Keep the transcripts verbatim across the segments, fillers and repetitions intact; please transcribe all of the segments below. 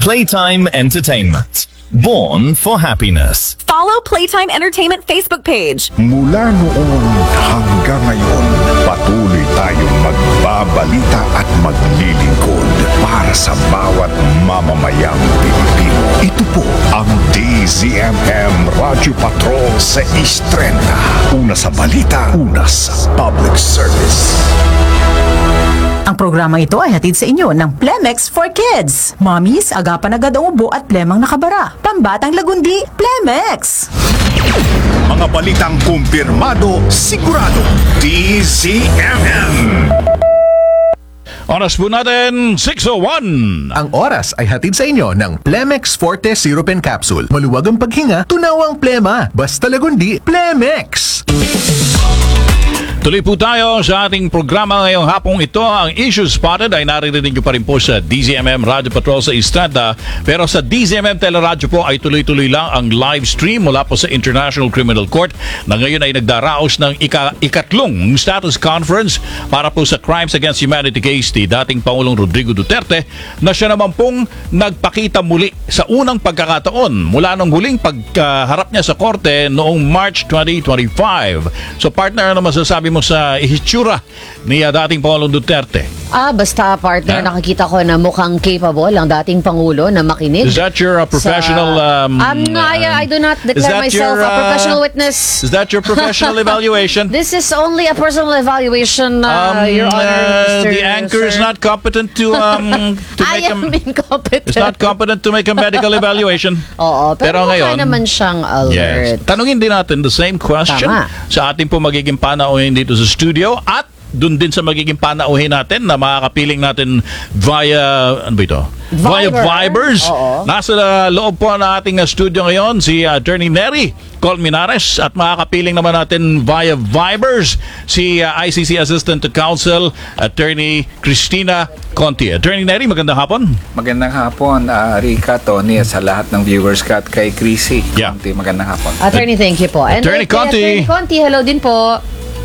Playtime Entertainment. Born for happiness. Follow Playtime Entertainment Facebook page. Mula noon hanggang ngayon, patuloy tayong magbabalita at maglilingkod para sa bawat mamamayang Pilipino. Ito po ang D Z M M Radio Patrol sa East thirty. Una sa balita, una sa public service. Ang programa ito ay hatid sa inyo ng Plemex for Kids. Mommies, agapan agad ang ubo at plemang nakabara. Pambatang lagundi, Plemex! Mga balitang kumpirmado, sigurado, D Z M M. Oras po natin, six oh one. Ang oras ay hatid sa inyo ng Plemex Forte Syrup and Capsule. Maluwag ang paghinga, tunawang plema. Basta lagundi, Plemex! Tuloy po tayo sa ating programa ngayong hapong ito. Ang Issue Spotted ay naririnig nyo pa rin po sa D Z M M Radio Patrol sa Estrada. Pero sa D Z M M Teleradyo po ay tuloy-tuloy lang ang live stream mula po sa International Criminal Court na ngayon ay nagdaraos ng ika ikatlong status conference para po sa Crimes Against Humanity case ni dating Pangulong Rodrigo Duterte na siya naman pong nagpakita muli sa unang pagkakataon mula nung huling pagharap niya sa korte noong March twenty twenty-five. So partner, ano masasabi mo sa ihitsura ni uh, dating Pangulong Duterte? Ah, basta partner, Yeah. nakikita ko na mukhang capable ang dating Pangulo na makinig. Is that your uh, professional... Sa, um, um, no, I, I do not is declare that myself your, a uh, professional witness. Is that your professional evaluation? This is only a personal evaluation, uh, Um, Your Honor. uh, Mister the anchor is Sir. not competent to um to I make am a, incompetent. is not competent to make a medical evaluation. Oo, pero, Pero mukha ngayon, naman siyang alert. Yes. Tanungin din natin the same question Tama. sa ating po magiging panauhin dito sa studio at dun din sa magiging panauhin natin na makakapiling natin via, ano ba ito? Via Viber. Vibers. Oo. Nasa uh, loob po ng ating uh, studio ngayon si uh, Attorney Nery Colmenares at makakapiling naman natin via Vibers si uh, I C C Assistant to Counsel Attorney Cristina Conti. Attorney Nery, magandang hapon. Magandang hapon, uh, Rica, Tony, sa lahat ng viewers ka at kay Chrissy. Yeah. Conti, magandang hapon. Attorney, thank you po. And Attorney kay Conti. Attorney Conti, hello din po.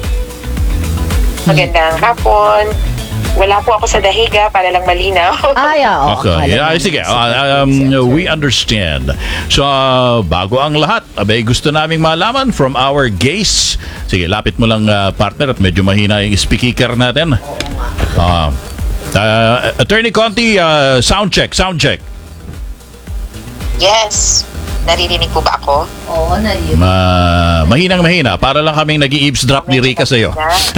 Magandang hapon. Wala po ako sa dahiga para lang malinaw. Ay, ah, oh, Okay, alam yeah, mo. sige. Uh, um, we understand. So, uh, bago ang lahat, abay gusto naming malaman from our guests. Sige, lapit mo lang uh, partner at medyo mahina yung speaker natin. Uh, uh, Attorney Conti, uh, sound check, sound check. Yes. Naririnig po ba ako? Oo, narinig. Ma mahinang mahina. Para lang kaming nag-i-eavesdrop ni Rica sa'yo.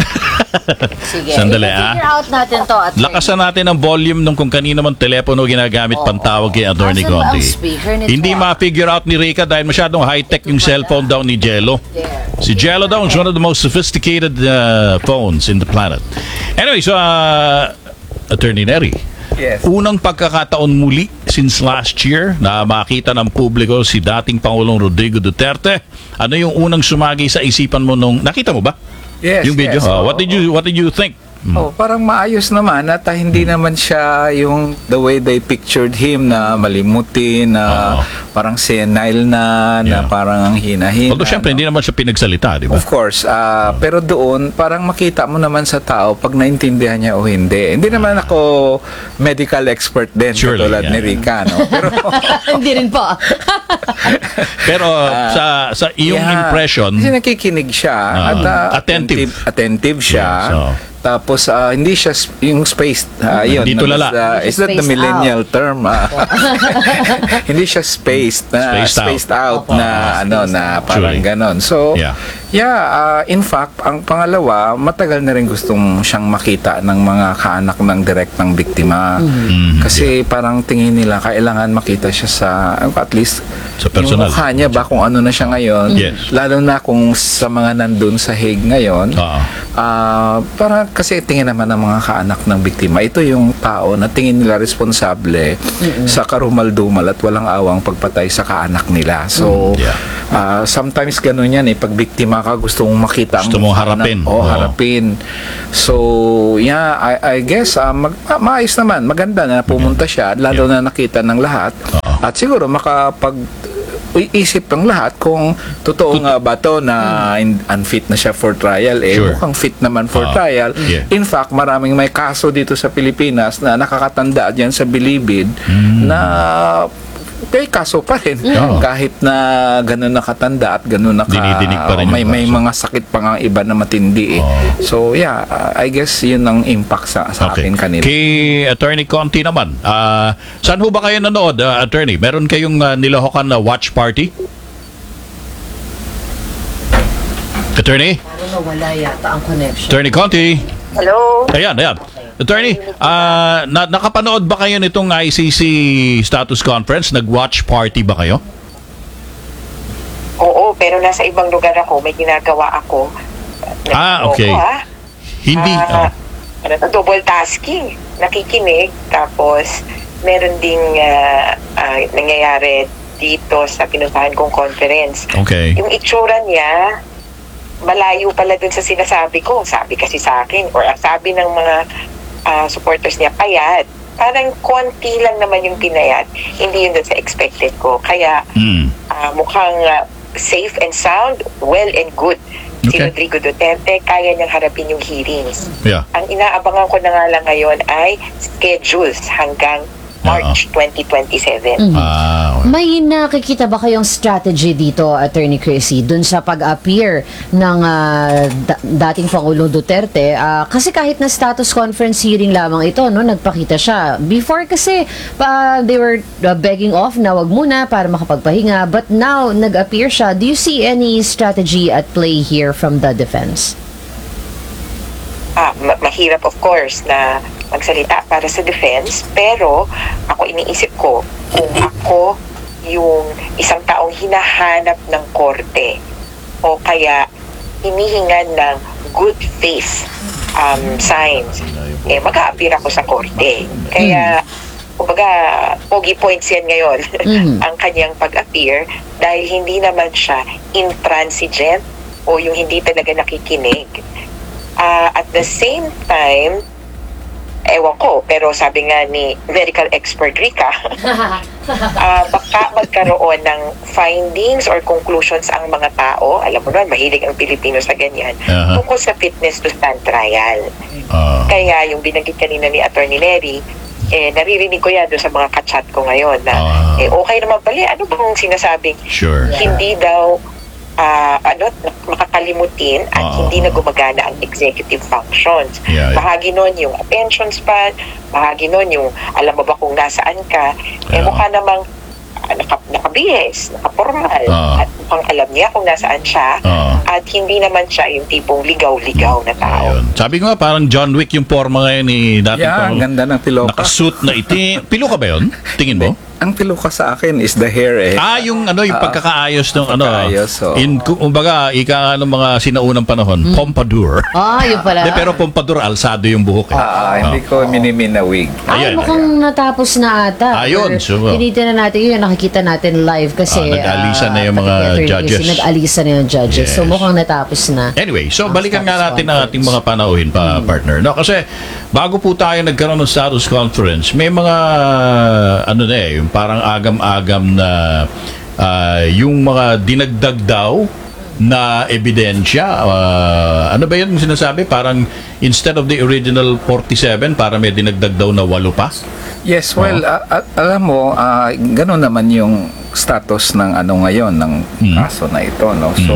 Sige. Sandali, I-figure ah. out natin to. At Lakasan natin ang volume ng kung kanino man telepono ginagamit pantawag kay Attorney Asan ba ang Conti. speaker nito, Hindi ah? ma-figure out ni Rica dahil masyadong high-tech yung cellphone daw ni Jello. Si Jello daw is one of the most sophisticated uh, phones in the planet. Anyway, so uh, Attorney Nery, Yes. unang pagkakataon muli since last year na makita ng publiko si dating Pangulong Rodrigo Duterte. Ano yung unang sumagi sa isipan mo nung nakita mo ba? Yes, Yung video. yes. Uh, Oo. what did you what did you think? Oh, parang maayos naman at ah, hindi naman siya yung the way they pictured him na malimutin, na Oo. parang senile na, Yeah. na parang ang hina-hina. Although syempre no? hindi naman siya pinagsalita, di ba? Of course, ah, pero doon parang makita mo naman sa tao pag naintindihan niya o hindi. Hindi naman ako medical expert din Surely, katulad yeah. ni Rica, no? Pero Hindi rin po. Pero sa sa iyong yeah, impression, kasi nakikinig siya Ah, at ah, attentive. attentive siya. Yeah, so- Tapos ah, hindi siya sp- yung spaced ah, yun, Hindi tulala. uh, is that the Spaced millennial term? ah? Hindi siya spaced na Spaced out. spaced out, na ano na parang Actually. ganon. So Yeah. yeah, ah, in fact, ang pangalawa, matagal na rin gustong siyang makita ng mga kaanak ng direktang biktima. Mhm, Kasi parang tingin nila kailangan makita siya sa at least Sa personal. yung mukha niya ba kung ano na siya ngayon. Yes. Lalo na kung sa mga nandun sa Hague ngayon. Oo. Ah, para kasi tingin naman ng mga kaanak ng biktima, ito yung tao na tingin nila responsable sa karumaldumal at walang awang pagpatay sa kaanak nila. So, Yeah. ah, sometimes ganun yan eh. Pag biktima ka, gusto mong makita Gusto ang mong mukha harapin. ng- Oo, Oo. harapin. So, yeah, I, I guess, ah, mag, ah, maayos naman. Maganda na pumunta siya, lalo na nakita ng lahat. Oo. At siguro, makapag iisip ng lahat kung totoo nga ba to na in- unfit na siya for trial. Eh, Sure. mukhang fit naman for Ah, trial. yeah. In fact, maraming may kaso dito sa Pilipinas na nakakatanda dyan sa bilibid Hmm. na may kaso pa rin. Oo. Kahit na gano'n nakatanda at gano'n naka... Dinidinig pa rin yung may, may kaso. mga sakit pa nga iba na matindi eh. So, yeah, uh, I guess yun ang impact sa, sa akin kanila. Kay Attorney Conti naman, ah, saan ho ba kayo nanood, ah, Attorney? Meron kayong uh, nilahokan na watch party? Attorney? Parang nawala yata ang connection. Attorney Conti? Hello? Ayan, ayan. Attorney, ah, na, nakapanood ba kayo nitong I C C status conference? Nag-watch party ba kayo? Oo, pero nasa ibang lugar ako, may ginagawa ako. Ah, Nag- okay. Oo, ah. Hindi. Ah, ah, ano to, double tasking. Nakikinig, tapos meron ding ah, ah, nangyayari dito sa pinuntahan kong conference. okay. Yung itsura niya, malayo pala dun sa sinasabi ko. Sabi kasi sa akin, or ang sabi ng mga ah, supporters niya, payat. Parang konti lang naman yung pinayat. Hindi yun dun sa expected ko. Kaya Mm. ah, mukhang ah, safe and sound, well and good. Si Okay. Rodrigo Duterte, kaya niyang harapin yung hearings. Yeah. Ang inaabangan ko na nga lang ngayon ay schedules hanggang March twenty twenty-seven. Ah, okay. May nakikita ba kayong strategy dito, Attorney Chrissy, dun sa pag-appear ng ah, da- dating Pangulong Duterte? Ah, kasi kahit na status conference hearing lamang ito, no, nagpakita siya. Before kasi, pa, they were ah, begging off na wag muna para makapagpahinga. But now, nag-appear siya. Do you see any strategy at play here from the defense? Ah, ma- mahirap of course na magsalita para sa defense, pero ako iniisip ko kung ako yung isang taong hinahanap ng korte o kaya hinihingan ng good faith um, signs, eh mag-a-appear ako sa korte. Kaya kumbaga, pogi points yan ngayon ang kanyang pag-appear dahil hindi naman siya intransigent o yung hindi talaga nakikinig. Ah, at the same time, ewan ko, pero sabi nga ni medical expert Rika, ah, baka magkaroon ng findings or conclusions ang mga tao, alam mo naman, mahilig ang Pilipino sa ganyan, Aha. tungkol sa fitness to stand trial. Ah, Kaya yung binanggit kanina ni Attorney Neri, eh, naririnig ko yan doon sa mga kachat ko ngayon na, Ah. eh, okay naman pala, ano bang sinasabing sure. hindi daw ah, ano, makakalimutin at Ah. hindi na gumagana ang executive functions. Yeah, yeah. Bahagi nun yung attention span, bahagi nun yung alam mo ba kung nasaan ka, eh Yeah. mukha namang ah, naka, nakabihis, nakapormal, Ah. at mukhang alam niya kung nasaan siya, Ah. at hindi naman siya yung tipong ligaw-ligaw na tao. Ayun. Sabi ko nga, parang John Wick yung forma ngayon ni dating Yeah, ang Pangulong. ganda ng piloka. Nakasuit na itim. Pilo ka ba yun? Tingin mo? Ang piloka sa akin is the hair eh. Ah, yung ano, yung Ah, pagkakaayos ng ano. pagkakaayos, oo. In kumbaga, ika ng mga sinaunang panahon, pompadour. Ah, yun pala. De, pero pompadour alsado yung buhok eh. Ah, hindi ko minimin na wig. Ay, Ayan, mukhang natapos na ata. Ayun, Or so- tinitingnan natin yun, nakikita natin live kasi Ah, nag-alisa na yung ah, mga pati Attorney judges. Chrissy, Nag-alisa na yung judges. So Yes. mukhang natapos na. Anyway, so Ang balikan nga status natin ang ating conference. mga panauhin pa, partner. No, kasi bago po tayo nagkaroon ng status conference, may mga ano na eh, yung parang agam-agam na ah, yung mga dinagdag daw na ebidensya. Ah, ano ba yun yung sinasabi? Parang instead of the original forty-seven, parang may dinagdag daw na walo pa? Yes, well, a- a- alam mo, ah, gano'n naman yung status ng ano ngayon, ng Mm. kaso na ito, no? So,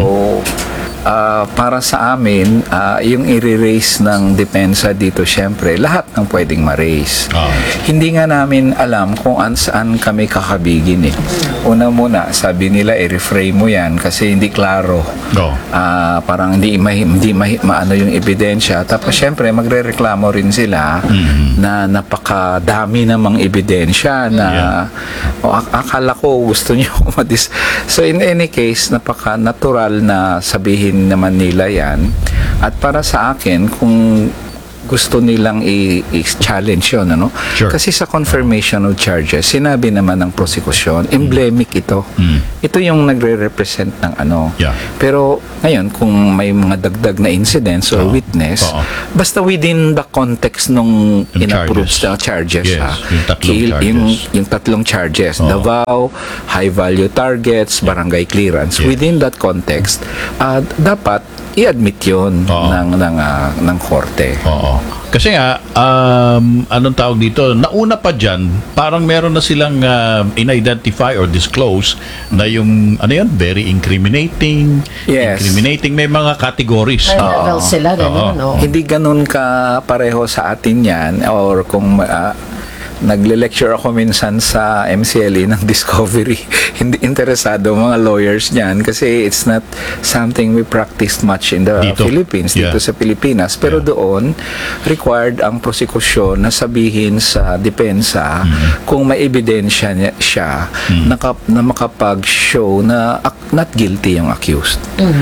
ah, para sa amin, ah, yung i-raise ng depensa dito, syempre, lahat ng pwedeng ma-raise. Ah. Hindi nga namin alam kung an saan kami kakabigin eh. Una muna, sabi nila, i-reframe mo yan kasi hindi klaro. No. Ah, parang hindi mahi, hindi mahi, maano yung ebidensya. Tapos syempre magrereklamo rin sila na napakadami namang ebidensya na o, ak- akala ko gusto niyo madis. So in any case, napaka natural na sabihin naman nila yan. At para sa akin, kung gusto nilang i- i-challenge yun, ano? Sure. Kasi sa confirmation of charges, sinabi naman ng prosecution, emblemic ito. Ito yung nagre-represent ng ano. Yeah. Pero ngayon, kung may mga dagdag na incidents or Oo. witness, Oo. basta within the context nung Yung in-approve charges. na charges, Yes, ha? yung tatlong Kil- charges. Yung, yung tatlong charges, Oo. Davao, high value targets, barangay clearance. Yeah. Within that context, uh, dapat i-admit yun Oo. ng, ng, ah, ng korte. Oo. Kasi nga, um, anong tawag dito, nauna pa dyan, parang meron na silang uh, in-identify or disclose na yung, ano yan, very incriminating, Yes. incriminating, may mga categories. May level sila, gano'n, Oo. no? Hindi ganun ka pareho sa atin yan, or kung ah, nagle-lecture ako minsan sa M C L E ng Discovery, hindi interesado mga lawyers niyan kasi it's not something we practiced much in the Dito. Philippines, Yeah. dito sa Pilipinas. Pero Yeah. doon, required ang prosekusyon na sabihin sa depensa Mm-hmm. kung may ebidensya niya, siya na, kap- na makapag-show na ak- not guilty yung accused.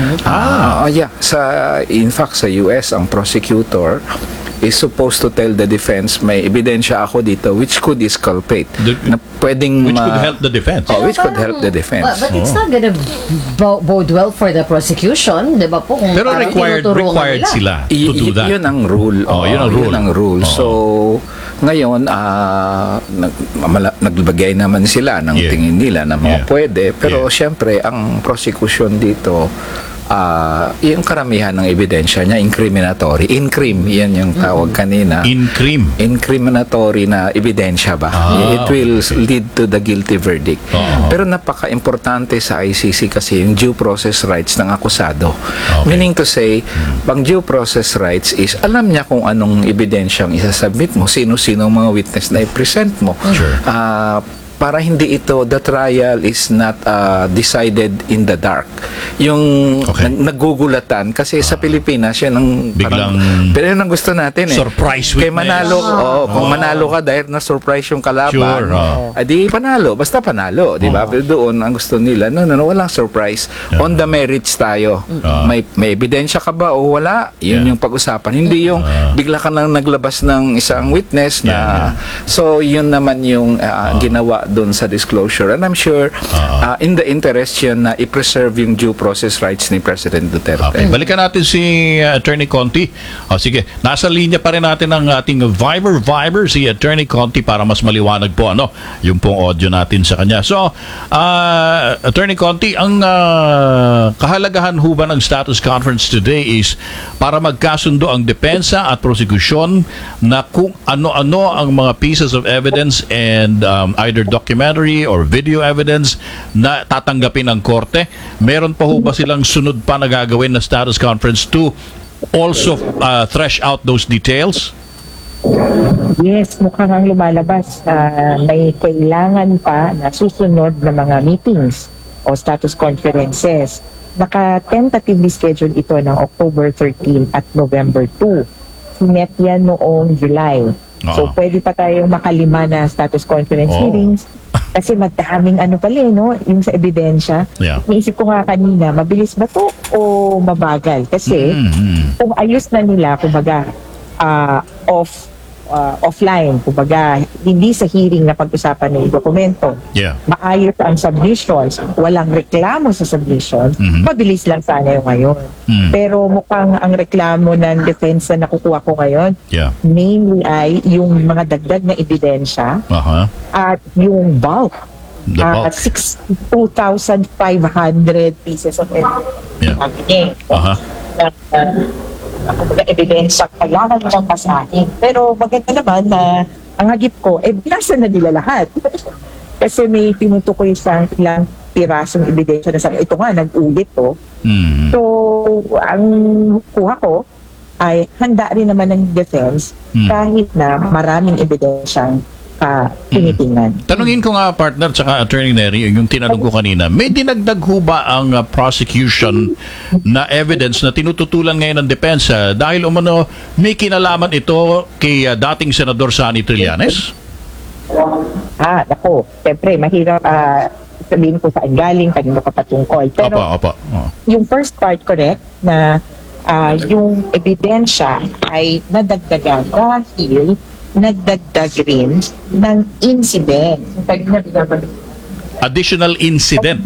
Ah, yeah. Sa, in fact, sa U S, ang prosecutor is supposed to tell the defense may ebidensya ako dito which could exculpate The- na pwedeng Which could ma- help the defense. Oh, which could Parang- help the defense. But, but it's not gonna bo- bode well for the prosecution, di ba po? Kung Pero parang required tinuturuan required nila. sila Y- to do y- that. Yun ang rule. Oh, Oo, yun ang rule. Yun ang rule. Oo. So, ngayon, ah, nag, mamala- nagbagay naman sila ng Yeah. tingin nila na mga Yeah. pwede. Pero Yeah. syempre, ang prosecution dito, ah, yung karamihan ng ebidensya niya, incriminatory. Incrim, yan yung tawag kanina. In cream. Incriminatory na ebidensya ba? Ah, It will okay. lead to the guilty verdict. Oo. Pero napaka-importante sa I C C kasi yung due process rights ng akusado. Okay. Meaning to say, bang due process rights is alam niya kung anong ebidensyang isasubmit mo, sino-sino ang mga witness na i-present mo. Sure. Ah, para hindi ito, the trial is not ah, decided in the dark. Yung Okay. nag- nagugulatan kasi sa Pilipinas yan ang Biglang- parang- pero yun ang gusto natin eh. Surprise Kay witness. manalo, oo, kung manalo ka dahil na-surprise yung kalaban, Sure, oo. adi panalo, basta panalo, di ba? Pero doon ang gusto nila, no, no, no, walang surprise. Yeah. On the merits tayo. Ah. May may ebidensya ka ba o wala? Yun Yeah. yung pag-usapan. Hindi yung Ah. bigla ka lang naglabas ng isang witness na Yeah, so yun naman yung ah, ginawa doon sa disclosure. And I'm sure ah, in the interest yun na i-preserve yung due process rights ni President Duterte. Okay, balikan natin si uh, Attorney Conti. O sige, nasa linya pa rin natin ang ating Viber Viber si Attorney Conti para mas maliwanag po ano, yung pong audio natin sa kanya. So, uh, Attorney Conti, ang uh, kahalagahan ho ba ng status conference today is para magkasundo ang depensa at prosecution na kung ano-ano ang mga pieces of evidence and um, either documentary or video evidence na tatanggapin ng korte. Meron pa ho ba silang sunod pa na gagawin na status conference to also uh, thresh out those details? Yes, mukhang ang lumalabas. Ah, may kailangan pa na susunod na mga meetings o status conferences. Naka-tentatively schedule ito ng October thirteen at November two. Sinet yan noong July. So, Oo. pwede pa tayong makalima na status conference Oo. hearings. Kasi madaming ano pala eh, no? Yung sa ebidensya. Yeah. Naisip ko nga kanina, mabilis ba to o mabagal? Kasi, Mhm. kung ayos na nila, kumbaga, ah, off, ah, offline, kumbaga, hindi sa hearing na pag-usapan ng dokumento, Yeah. maayos ang submissions, walang reklamo sa submission, Mhm. mabilis lang sana yung ngayon. Mhm. Pero mukhang ang reklamo ng defense na nakukuha ko ngayon, Yeah. mainly ay yung mga dagdag na ebidensya Uh-huh. at yung bulk. The Ah, bulk. sixty-two thousand five hundred pieces of evidence. Yeah. Sabi niya, Uh-huh. na, na, na ebidensya kailangan niyang pasahin. Pero maganda naman na ang hagip ko, eh, binasa na nila lahat. Kasi may tinutukoy sa ilang pirasong ebidensya na sabi, ito nga, nag-ulit to. Mhm. So, ang kuha ko ay handa rin naman ng defense Hmm. kahit na maraming ebidensyang uh, tinitingnan. Tanungin ko nga, partner, tsaka Attorney Neri, yung tinanong ko kanina, may dinagdag ho ba ang uh, prosecution na evidence na tinututulan ngayon ng depensa dahil umano may kinalaman ito kay uh, dating Senador Sani Trillanes? Ah, nako, siyempre, mahirap ah, sabihin ko saan galing, kanino ka patungkol. Pero Opo, opo. Oh. yung first part correct na ah, yung ebidensya ay nadagdagan dahil nagdagdag rin ng incident. Additional incident.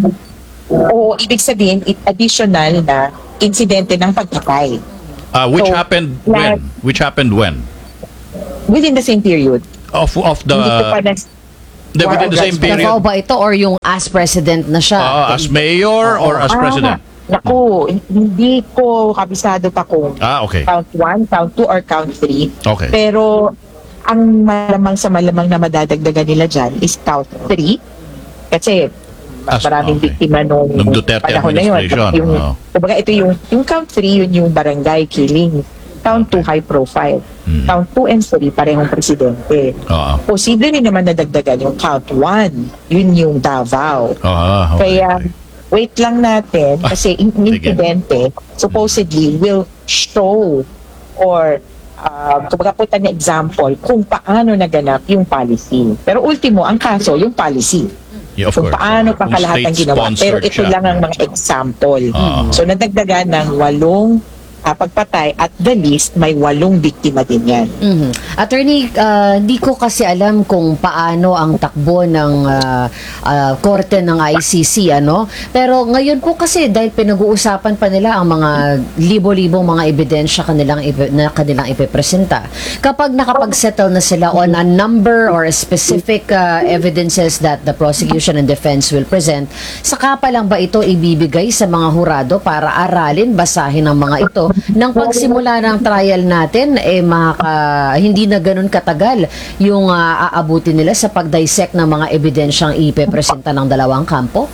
O ibig sabihin, it additional na insidente ng pagpatay Uh, which So, happened like- when? Which happened when? within the same period. Of of the Hindi ko pa na- the, within the same period. Davao ba ito or yung as president na siya? Uh, as mayor or as president? Ah, naku, hindi ko kabisado pa kung Ah, okay. count one, count two, or count three. Okay. Pero ang malamang sa malamang na madadagdagan nila dyan is count three. Kasi mas As- maraming okay. biktima nung Nung Duterte panahon na yun. administration, Yung, oo. kumbaga ito yung, yung count three, yun yung barangay killing. Count two, high profile. Mm. Count two and three, parehong presidente. Oo. Posible rin naman nadagdagan yung count one, yun yung Davao. Ah, okay. Kaya wait lang natin Ah, kasi yung sige. insidente supposedly will show or uh, kumbaga punta na example kung paano naganap yung policy. Pero ultimo, ang kaso, yung policy. Yeah, of Kung course. paano pa Kung kalahatan ginawa. Pero state-sponsored ito siya. lang ang mga example. Ah. So nadagdagan ng walong ah, pagpatay at the least may walong biktima din yan. Mhm. Attorney, ah, hindi ko kasi alam kung paano ang takbo ng ah, ah, korte ng I C C, ano? Pero ngayon po kasi dahil pinag-uusapan pa nila ang mga libo-libong mga ebidensya kanilang ipi- na kanilang ipepresenta. Kapag nakapag-settle na sila on a number or a specific ah, evidences that the prosecution and defense will present, saka pa lang ba ito ibibigay sa mga hurado para aralin, basahin ang mga ito nang pagsimula ng trial natin, eh makaka, hindi na ganun katagal yung ah, aabutin nila sa pag-dissect ng mga ebidensyang ipepresenta ng dalawang kampo?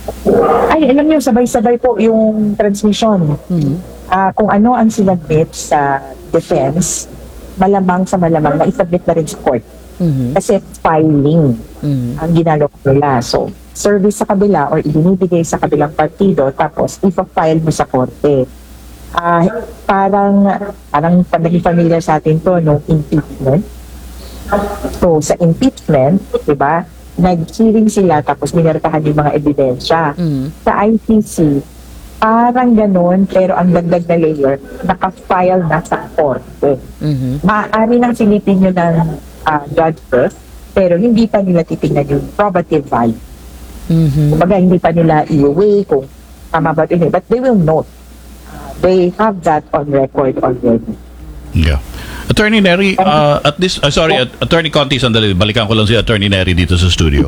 Ay, alam niyo, sabay-sabay po yung transmission. Ah, kung ano ang sinabit sa defense, malamang sa malamang na isubmit na rin sa court. Mhm. Kasi filing Mhm. ang ginagawa nila. So, service sa kabila or ibinibigay sa kabilang partido tapos ipa-file mo sa korte. Ah, parang parang pag naging familiar sa atin to no impeachment. So, sa impeachment, 'di ba? Nag-hearing sila tapos minarkahan yung mga ebidensya. Mhm. Sa I C C, parang ganun, pero ang dagdag na layer, naka-file na sa korte. Mhm. Maaari nang silipin nyo ng ah, judge first, pero hindi pa nila titingnan yung probative value. Mhm. Kumbaga, hindi pa nila i-weigh kung tama ba ito. But they will note. Uh, they have that on record already. Yeah. Attorney Neri, uh, at this, uh, sorry, at, Attorney Conti, sandali, balikan ko lang si Attorney Neri dito sa studio.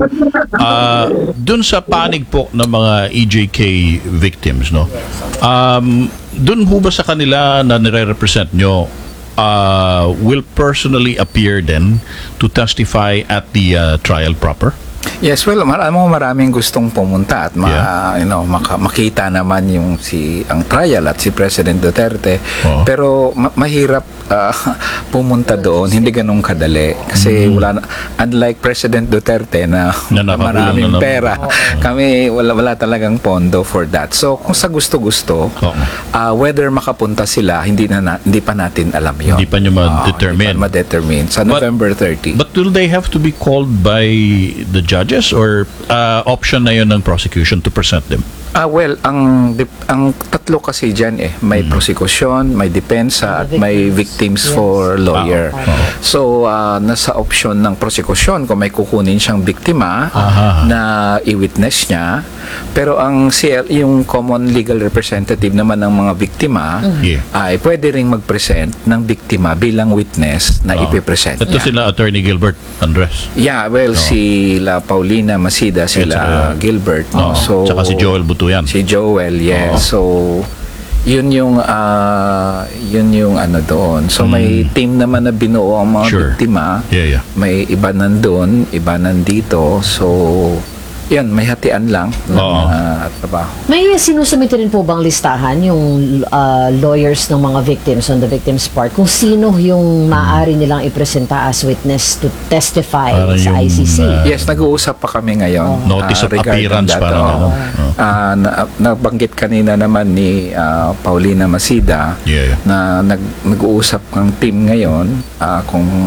Uh, dun sa panig po ng mga E J K victims, no? Um, dun ho ba sa kanila na nire-represent nyo, uh, will personally appear then to testify at the uh, trial proper? Yes, well, mar- mo maraming gustong pumunta at ma- Yeah. you know, maka- makita naman yung si ang trial at si President Duterte. Oo. Pero ma- mahirap ah, pumunta doon, hindi ganun kadali kasi wala na, unlike President Duterte na, Na nakakulang maraming na naman. pera, kami wala wala talagang pondo for that. So kung sa gusto-gusto, Oo. ah, whether makapunta sila, hindi na, na- hindi pa natin alam 'yon. Hindi pa nyo ma-determine. Hindi pa ma-determine sa But- November thirtieth. But will they have to be called by the judges or uh, option na yun ng prosecution to present them? Ah, well, ang dip- ang tatlo kasi diyan eh, may prosecution, may depensa at may victims for lawyer. Ah, oo. So, ah, nasa option ng prosecution kung may kukunin siyang biktima Aha. na i-witness niya, pero ang C L, yung common legal representative naman ng mga biktima Yeah. ay pwede ring mag-present ng biktima bilang witness na Oo. ipipresent Ito niya. sila Attorney Gilbert Andres. Yeah, well, sila Paulina Masida, sila saka- Gilbert, no? Oo. So Tsaka si Joel Butuyan. Si Joel, yes. So yun yung ah, yun yung ano doon. So may team naman na binuo ang mga Hmm. Sure. biktima. Yeah, yeah. May iba nandun, iba nandito. So yun, may hatian lang ng Oo. ah, trabaho. May sinusumite rin po bang listahan yung ah, lawyers ng mga victims on the victims part kung sino yung maaari nilang ipresenta as witness to testify Parang sa I C C? yung, ah, Yes, nag-uusap pa kami ngayon. Notice ah, of regarding appearance, that. parang Oo. ano. Oo. Ah, na- nabanggit kanina naman ni ah, Paulina Masida Yeah, yeah. na nag, nag-uusap ng team ngayon ah, kung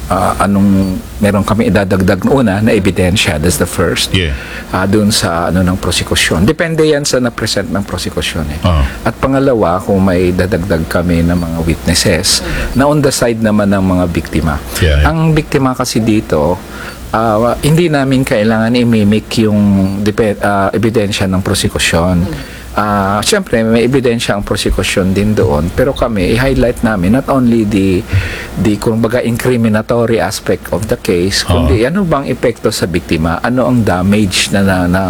ah, anong meron kami idadagdag na una na ebidensya. That's the first. Yeah. Ah, doon sa ano ng prosekusyon. Depende yan sa na-present ng prosekusyon eh. Ah. At pangalawa, kung may dadagdag kami ng mga witnesses na on the side naman ng mga biktima. Yeah, yeah. Ang biktima kasi dito, ah, hindi namin kailangan i-mimic yung depe- ah, ebidensya ng prosekusyon. Ah, syempre may ebidensya ang prosecution din doon, pero kami i-highlight namin not only the the kumbaga incriminatory aspect of the case, kundi ano bang epekto sa biktima, ano ang damage na, na, na